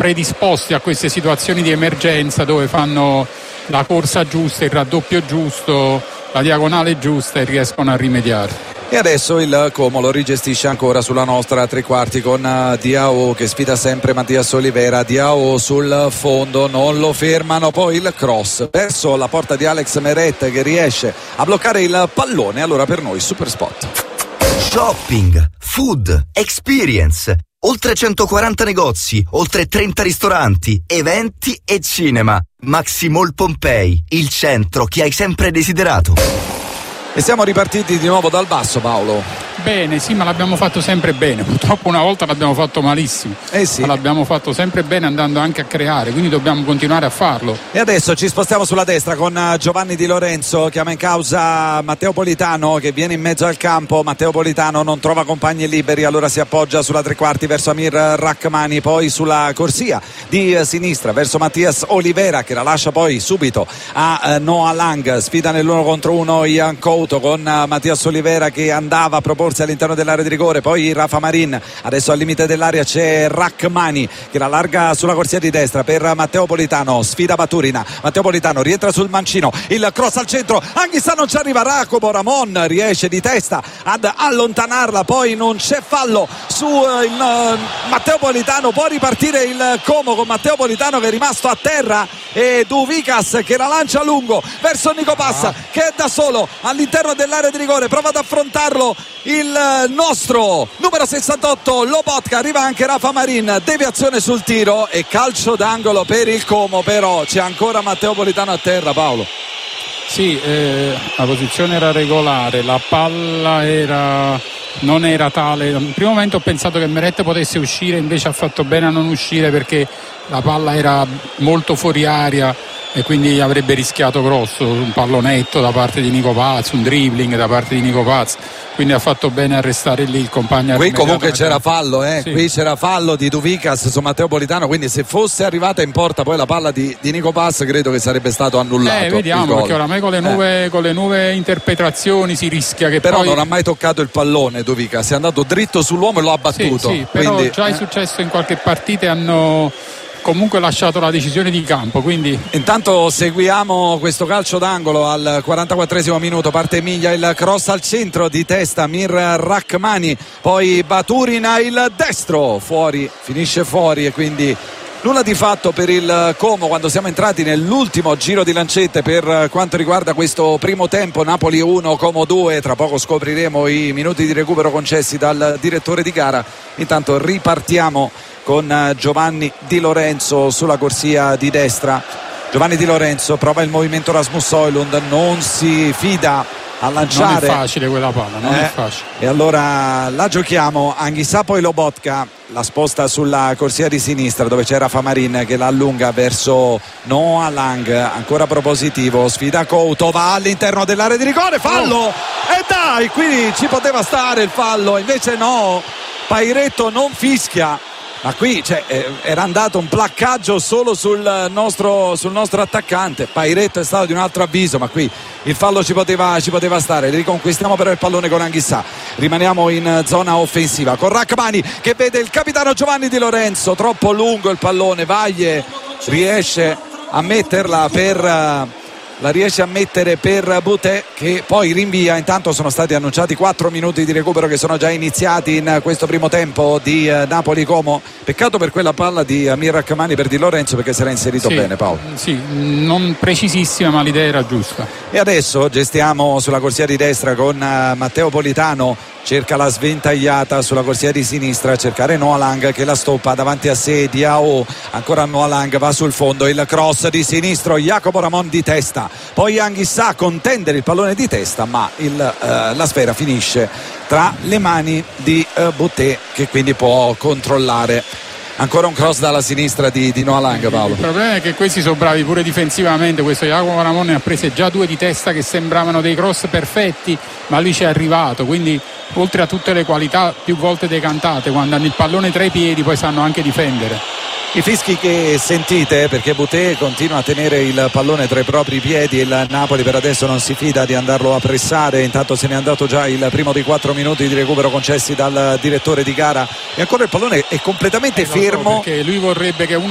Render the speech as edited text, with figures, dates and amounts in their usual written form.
predisposti a queste situazioni di emergenza dove fanno la corsa giusta, il raddoppio giusto, la diagonale giusta e riescono a rimediare. E adesso il Como lo rigestisce ancora sulla nostra tre quarti con Diao che sfida sempre Mattias Olivera. Diao sul fondo, non lo fermano, poi il cross verso la porta di Alex Meret che riesce a bloccare il pallone. Allora per noi super spot. Shopping, food, experience, oltre 140 negozi, oltre 30 ristoranti, eventi e cinema. Maxi Mall Pompei, il centro che hai sempre desiderato. E siamo ripartiti di nuovo dal basso, Paolo. Bene, sì, ma l'abbiamo fatto sempre bene. Purtroppo una volta l'abbiamo fatto malissimo. Sì. Ma l'abbiamo fatto sempre bene andando anche a creare, quindi dobbiamo continuare a farlo. E adesso ci spostiamo sulla destra con Giovanni Di Lorenzo, chiama in causa Matteo Politano che viene in mezzo al campo. Matteo Politano non trova compagni liberi, allora si appoggia sulla tre quarti verso Amir Rachmani, poi sulla corsia di sinistra verso Mattias Olivera che la lascia poi subito a Noah Lang. Sfida nell'uno contro uno Ian Couto con Mattias Olivera che andava a proporsi all'interno dell'area di rigore, poi Rafa Marin. Adesso al limite dell'area c'è Rachmani che la larga sulla corsia di destra per Matteo Politano, sfida Baturina. Matteo Politano rientra sul mancino, il cross al centro, Anghissà non ci arriva, Jacopo Ramon riesce di testa ad allontanarla, poi non c'è fallo su Matteo Politano. Può ripartire il Como con Matteo Politano che è rimasto a terra e Duvikas che la lancia a lungo verso Nico Passa che è da solo all'interno dell'area di rigore, prova ad affrontarlo il nostro numero 68 Lobotka, arriva anche Rafa Marin, deviazione sul tiro e calcio d'angolo per il Como, però c'è ancora Matteo Politano a terra, Paolo. Sì, la posizione era regolare, la palla non era tale. In primo momento ho pensato che Meret potesse uscire, invece ha fatto bene a non uscire perché la palla era molto fuori aria e quindi avrebbe rischiato grosso, un pallonetto da parte di Nico Paz, un dribbling da parte di Nico Paz, quindi ha fatto bene a restare lì il compagno. Qui comunque c'era fallo, sì. Qui c'era fallo di Duvikas su Matteo Politano, quindi se fosse arrivata in porta poi la palla di Nico Paz credo che sarebbe stato annullato. Vediamo, perché oramai con le nuove interpretazioni si rischia che però poi... non ha mai toccato il pallone Duvikas, è andato dritto sull'uomo e lo ha battuto. Sì, però quindi, già è successo in qualche partita, hanno comunque lasciato la decisione di campo, quindi intanto seguiamo questo calcio d'angolo al 44esimo minuto, parte Emilia, il cross al centro di testa Amir Rachmani, poi Baturina il destro, fuori, finisce fuori e quindi nulla di fatto per il Como quando siamo entrati nell'ultimo giro di lancette per quanto riguarda questo primo tempo. Napoli 1, Como 2, tra poco scopriremo i minuti di recupero concessi dal direttore di gara. Intanto ripartiamo con Giovanni Di Lorenzo sulla corsia di destra. Giovanni Di Lorenzo prova il movimento Rasmus Højlund, non si fida a lanciare. Non è facile quella palla, non è facile. E allora la giochiamo. Anghissà poi Lobotka la sposta sulla corsia di sinistra dove c'era Rafa Marin che la allunga verso Noah Lang, ancora propositivo, sfida Couto, va all'interno dell'area di rigore, fallo! E dai, qui ci poteva stare il fallo, invece no, Pairetto non fischia. Ma qui era andato un placcaggio solo sul nostro attaccante. Pairetto è stato di un altro avviso, ma qui il fallo ci poteva stare. Riconquistiamo però il pallone con Anghissà. Rimaniamo in zona offensiva con Rachmani che vede il capitano Giovanni Di Lorenzo, troppo lungo il pallone, Vaglie riesce a metterla la riesce a mettere per Boutet che poi rinvia. Intanto sono stati annunciati 4 minuti di recupero che sono già iniziati in questo primo tempo di Napoli-Como. Peccato per quella palla di Amir Rachmani per Di Lorenzo perché si era inserito bene, Paolo. Sì, non precisissima ma l'idea era giusta. E adesso gestiamo sulla corsia di destra con Matteo Politano, cerca la sventagliata sulla corsia di sinistra, cercare Noah Lang che la stoppa davanti a sé. Diao, ancora Noah Lang, va sul fondo, il cross di sinistro, Jacopo Ramon di testa, poi Anghissà a contendere il pallone di testa ma la sfera finisce tra le mani di Boutet che quindi può controllare. Ancora un cross dalla sinistra di Noah Lang, Paolo. Il problema è che questi sono bravi pure difensivamente. Questo Jacopo Ramon ne ha prese già 2 di testa che sembravano dei cross perfetti, ma lui ci è arrivato, quindi oltre a tutte le qualità più volte decantate, quando hanno il pallone tra i piedi poi sanno anche difendere. I fischi che sentite perché Boutet continua a tenere il pallone tra i propri piedi, il Napoli per adesso non si fida di andarlo a pressare. Intanto se ne è andato già il primo dei 4 minuti di recupero concessi dal direttore di gara e ancora il pallone è completamente fermo, perché lui vorrebbe che uno